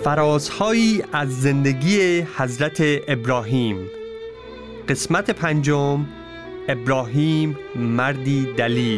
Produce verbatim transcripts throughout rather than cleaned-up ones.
فرازهایی از زندگی حضرت ابراهیم. قسمت پنجم، ابراهیم مردی دلیر.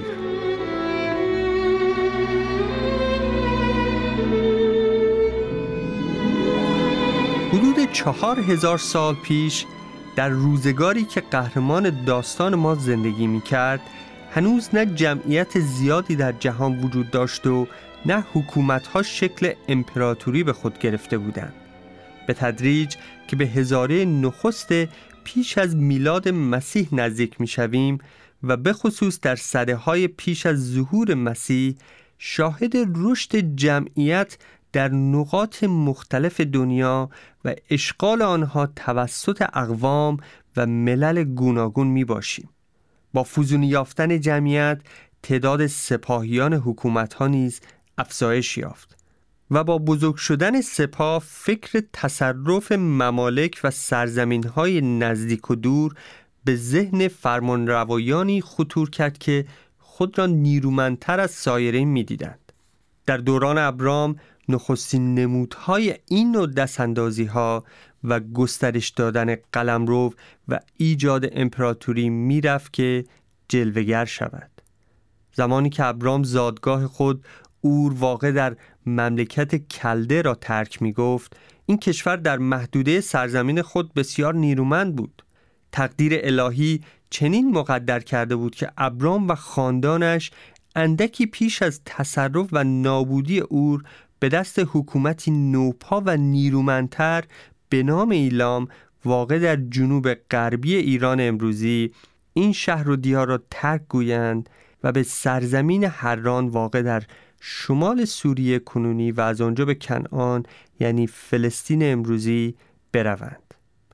حدود چهار هزار سال پیش، در روزگاری که قهرمان داستان ما زندگی می کرد، هنوز نه جمعیت زیادی در جهان وجود داشت و نه حکومت‌ها شکل امپراتوری به خود گرفته بودند. به تدریج که به هزاره نخست پیش از میلاد مسیح نزدیک می‌شویم و به خصوص در سده‌های پیش از ظهور مسیح، شاهد رشد جمعیت در نقاط مختلف دنیا و اشغال آنها توسط اقوام و ملل گوناگون می‌باشیم. با فزون یافتن جمعیت، تعداد سپاهیان حکومت‌ها نیز افزایش یافت و با بزرگ شدن سپاه، فکر تصرف ممالک و سرزمین‌های نزدیک و دور به ذهن فرمانروایانی خطور کرد که خود را نیرومندتر از سایرین می‌دیدند. در دوران ابرام، نخستین نمودهای این نوع دستاندازی‌ها و گسترش دادن قلمرو و ایجاد امپراتوری میرفت که جلوه‌گر شود. زمانی که ابرام زادگاه خود اور واقع در مملکت کلده را ترک می گفت، این کشور در محدوده سرزمین خود بسیار نیرومند بود. تقدیر الهی چنین مقدر کرده بود که ابرام و خاندانش اندکی پیش از تصرف و نابودی اور به دست حکومتی نوپا و نیرومندتر به نام ایلام واقع در جنوب غربی ایران امروزی این شهر و دیار را ترک گویند و به سرزمین حران واقع در شمال سوریه کنونی و از آنجا به کنعان یعنی فلسطین امروزی بروند.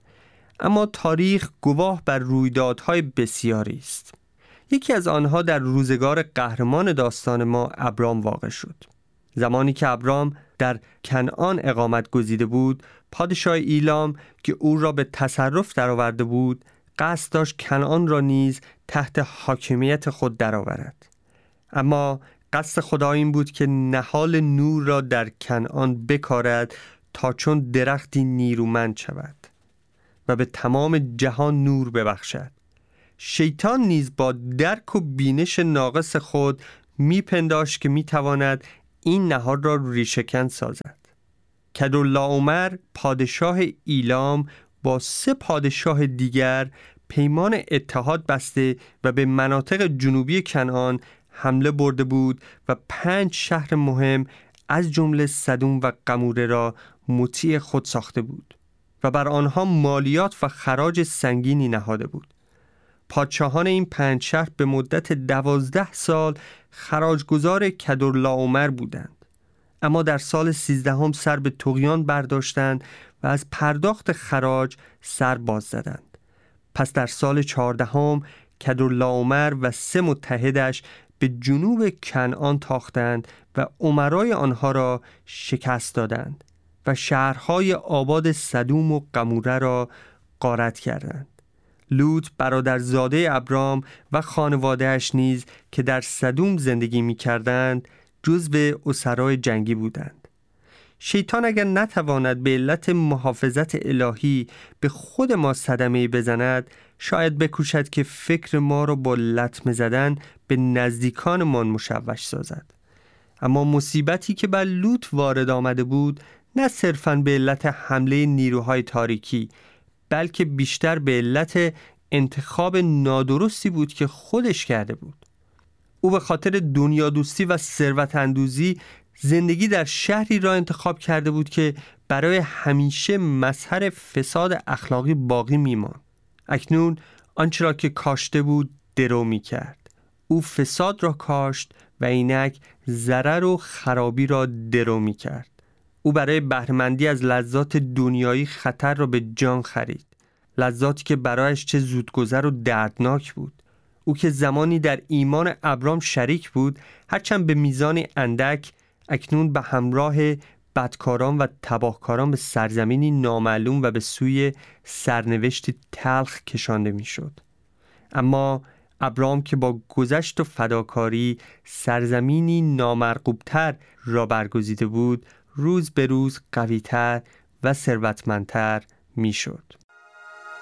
اما تاریخ گواه بر رویدادهای بسیاری است. یکی از آنها در روزگار قهرمان داستان ما ابرام واقع شد. زمانی که ابرام در کنعان اقامت گزیده بود، پادشاه ایلام که او را به تصرف درآورده بود، قصد داشت کنعان را نیز تحت حاکمیت خود درآورد. اما قصد خدا این بود که نهال نور را در کنعان بکارد تا چون درختی نیرومند شود و به تمام جهان نور ببخشد. شیطان نیز با درک و بینش ناقص خود میپنداشت که میتواند این نهال را ریشه‌کن سازد. کدرلاومر پادشاه ایلام با سه پادشاه دیگر پیمان اتحاد بسته و به مناطق جنوبی کنعان حمله برده بود و پنج شهر مهم از جمله سدوم و قموره را مطیع خود ساخته بود و بر آنها مالیات و خراج سنگینی نهاده بود. پادشاهان این پنج شهر به مدت دوازده سال خراجگزار کدرلاومر بودند، اما در سال سیزدهم سر به طغیان برداشتند و از پرداخت خراج سر باز زدند. پس در سال چهاردهم کدرلاومر و سه متحدش به جنوب کنعان تاختند و امرای آنها را شکست دادند و شهرهای آباد سدوم و قموره را غارت کردند. لوط برادرزاده ابرام و خانواده‌اش نیز که در سدوم زندگی می کردند جزو اسرای جنگی بودند. شیطان اگر نتواند به علت محافظت الهی به خود ما صدمه بزند، شاید بکوشد که فکر ما را با لطمه زدن به نزدیکانمان مشوش سازد. اما مصیبتی که بر لوط وارد آمده بود نه صرفاً به علت حمله نیروهای تاریکی، بلکه بیشتر به علت انتخاب نادرستی بود که خودش کرده بود. او به خاطر دنیا دوستی و ثروت اندوزی زندگی در شهری را انتخاب کرده بود که برای همیشه مظهر فساد اخلاقی باقی می‌ماند. اکنون آنچه را که کاشته بود درو می‌کرد. او فساد را کاشت و اینک ضرر و خرابی را درو می‌کرد. او برای بهره‌مندی از لذات دنیایی خطر را به جان خرید، لذاتی که برایش چه زودگذر و دردناک بود. او که زمانی در ایمان ابرام شریک بود، هرچند به میزان اندک، اکنون به همراه بدکاران و تباهکاران به سرزمینی نامعلوم و به سوی سرنوشتی تلخ کشانده میشد. اما ابرام که با گذشت و فداکاری سرزمینی نامرغوبتر را برگزیده بود، روز به روز قوی‌تر و ثروتمندتر میشد.